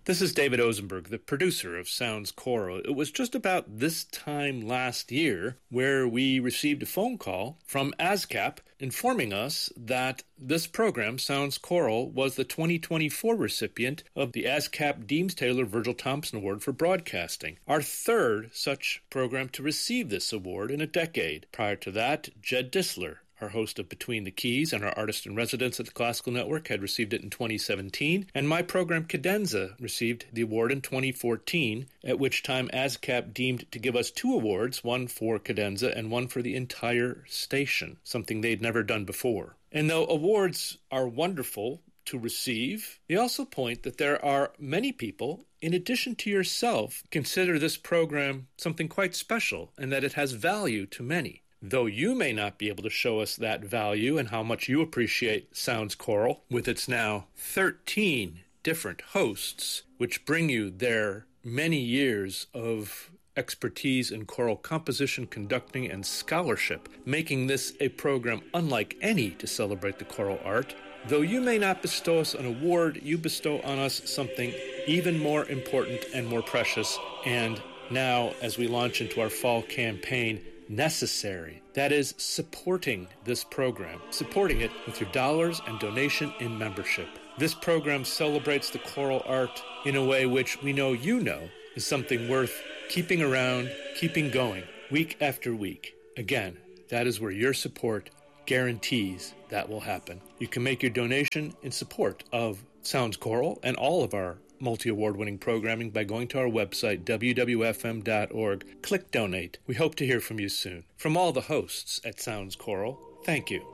This is David Ozenberg, the producer of Sounds Choral. It was just about this time last year where we received a phone call from ASCAP informing us that this program, Sounds Choral, was the 2024 recipient of the ASCAP Deems Taylor Virgil Thompson Award for Broadcasting, our third such program to receive this award in a decade. Prior to that, Jed Disler, our host of Between the Keys and our artist-in-residence at the Classical Network, had received it in 2017, and my program Cadenza received the award in 2014, at which time ASCAP deemed to give us two awards, one for Cadenza and one for the entire station, something they'd never done before. And though awards are wonderful to receive, they also point that there are many people, in addition to yourself, consider this program something quite special and that it has value to many. Though you may not be able to show us that value and how much you appreciate Sounds Choral, with its now 13 different hosts, which bring you their many years of expertise in choral composition, conducting, and scholarship, making this a program unlike any to celebrate the choral art. Though you may not bestow us an award, you bestow on us something even more important and more precious, and now, as we launch into our fall campaign, necessary. That is, supporting this program, supporting it with your dollars and donation in membership. This program celebrates the choral art in a way which we know you know is something worth keeping around, keeping going, week after week. Again, that is where your support guarantees that will happen. You can make your donation in support of Sounds Choral and all of our multi-award-winning programming by going to our website, wwfm.org. Click Donate. We hope to hear from you soon. From all the hosts at Sounds Choral, thank you.